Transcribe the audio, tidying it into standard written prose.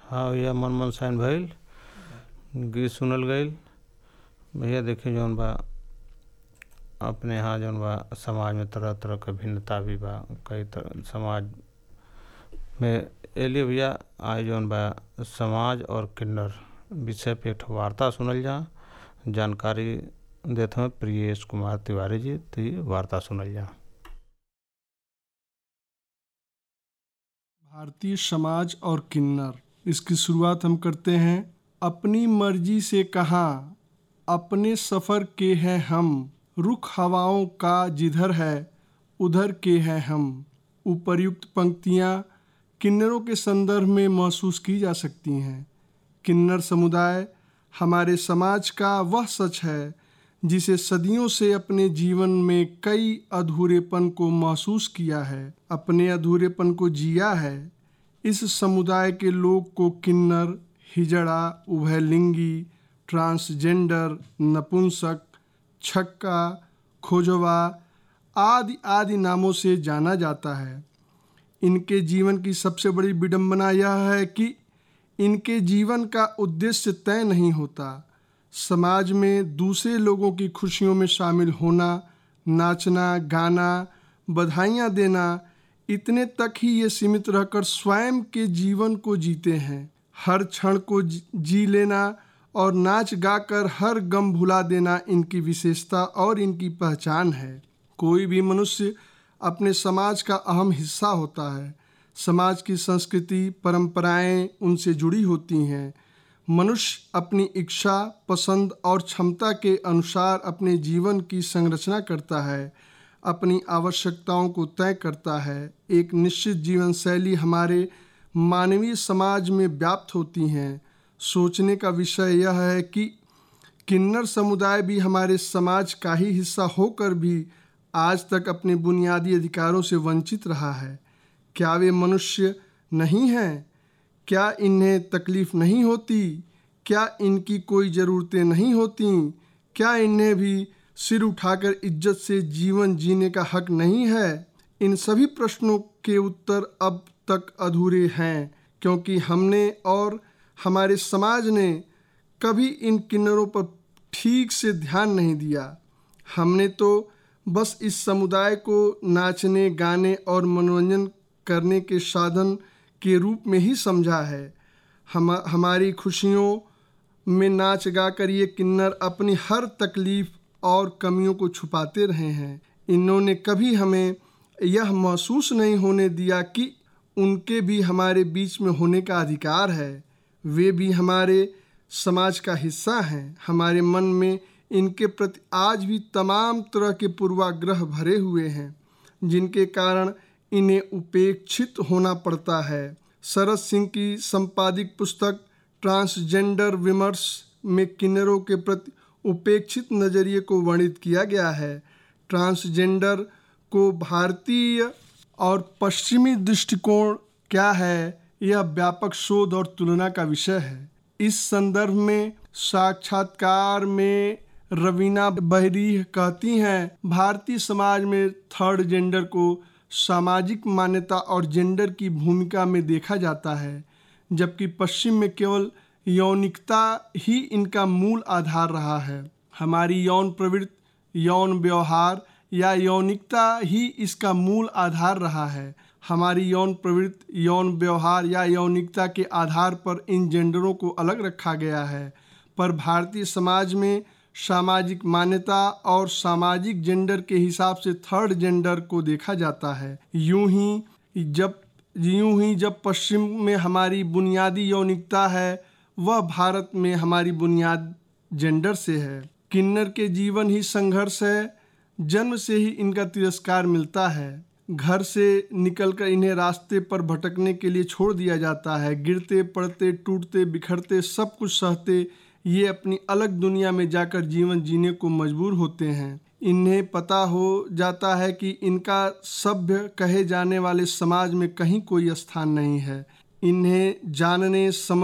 हाँ भैया, मन मनसाइन भइल, गीत सुनल गईल। भैया देखिए जौन बा अपने यहाँ जौन बा समाज में तरह तरह के भिन्नता भी बा। कई तरह समाज में एलिए भैया आज जौन बा समाज और किन्नर विषय पे एक ठो वार्ता सुनल जा। जानकारी देते हैं प्रियेश कुमार तिवारी जी, तो ये वार्ता सुनल जा। भारतीय समाज और किन्नर, इसकी शुरुआत हम करते हैं। अपनी मर्जी से कहाँ अपने सफ़र के हैं हम, रुख हवाओं का जिधर है उधर के हैं हम। उपर्युक्त पंक्तियाँ किन्नरों के संदर्भ में महसूस की जा सकती हैं। किन्नर समुदाय हमारे समाज का वह सच है जिसे सदियों से अपने जीवन में कई अधूरेपन को महसूस किया है, अपने अधूरेपन को जिया है। इस समुदाय के लोग को किन्नर, हिजड़ा, उभयलिंगी, ट्रांसजेंडर, नपुंसक, छक्का, खोजवा आदि आदि नामों से जाना जाता है। इनके जीवन की सबसे बड़ी विडंबना यह है कि इनके जीवन का उद्देश्य तय नहीं होता। समाज में दूसरे लोगों की खुशियों में शामिल होना, नाचना, गाना, बधाइयाँ देना, इतने तक ही ये सीमित रहकर स्वयं के जीवन को जीते हैं। हर क्षण को जी लेना और नाच गाकर हर गम भुला देना इनकी विशेषता और इनकी पहचान है। कोई भी मनुष्य अपने समाज का अहम हिस्सा होता है। समाज की संस्कृति, परंपराएं उनसे जुड़ी होती हैं। मनुष्य अपनी इच्छा, पसंद और क्षमता के अनुसार अपने जीवन की संरचना करता है, अपनी आवश्यकताओं को तय करता है। एक निश्चित जीवन शैली हमारे मानवीय समाज में व्याप्त होती हैं। सोचने का विषय यह है कि किन्नर समुदाय भी हमारे समाज का ही हिस्सा होकर भी आज तक अपने बुनियादी अधिकारों से वंचित रहा है। क्या वे मनुष्य नहीं हैं? क्या इन्हें तकलीफ नहीं होती? क्या इनकी कोई ज़रूरतें नहीं होती? क्या इन्हें भी सिर उठाकर इज्जत से जीवन जीने का हक नहीं है? इन सभी प्रश्नों के उत्तर अब तक अधूरे हैं, क्योंकि हमने और हमारे समाज ने कभी इन किन्नरों पर ठीक से ध्यान नहीं दिया। हमने तो बस इस समुदाय को नाचने, गाने और मनोरंजन करने के साधन के रूप में ही समझा है। हमारी खुशियों में नाच गाकर ये किन्नर अपनी हर तकलीफ और कमियों को छुपाते रहे हैं। इन्होंने कभी हमें यह महसूस नहीं होने दिया कि उनके भी हमारे बीच में होने का अधिकार है। वे भी हमारे समाज का हिस्सा हैं। हमारे मन में इनके प्रति आज भी तमाम तरह के पूर्वाग्रह भरे हुए हैं, जिनके कारण इन्हें उपेक्षित होना पड़ता है। शरद सिंह की संपादित पुस्तक ट्रांसजेंडर विमर्श में किन्नरों के प्रति उपेक्षित नज़रिए को वर्णित किया गया है। ट्रांसजेंडर को भारतीय और पश्चिमी दृष्टिकोण क्या है, यह व्यापक शोध और तुलना का विषय है। इस संदर्भ में साक्षात्कार में रवीना बहरीह कहती हैं, भारतीय समाज में थर्ड जेंडर को सामाजिक मान्यता और जेंडर की भूमिका में देखा जाता है, जबकि पश्चिम में केवल यौनिकता ही इनका मूल आधार रहा है। हमारी यौन प्रवृत्ति, यौन व्यवहार या यौनिकता ही इसका मूल आधार रहा है। हमारी यौन प्रवृत्ति, यौन व्यवहार या यौनिकता के आधार पर इन जेंडरों को अलग रखा गया है, पर भारतीय समाज में सामाजिक मान्यता और सामाजिक जेंडर के हिसाब से थर्ड जेंडर को देखा जाता है। यूं ही जब पश्चिम में हमारी बुनियादी यौनिकता है, वह भारत में हमारी बुनियाद जेंडर से है। किन्नर के जीवन ही संघर्ष है। जन्म से ही इनका तिरस्कार मिलता है। घर से निकलकर इन्हें रास्ते पर भटकने के लिए छोड़ दिया जाता है। गिरते पड़ते, टूटते बिखरते, सब कुछ सहते ये अपनी अलग दुनिया में जाकर जीवन जीने को मजबूर होते हैं। इन्हें पता हो जाता है कि इनका सभ्य कहे जाने वाले समाज में कहीं कोई स्थान नहीं है। इन्हें जानने, समझ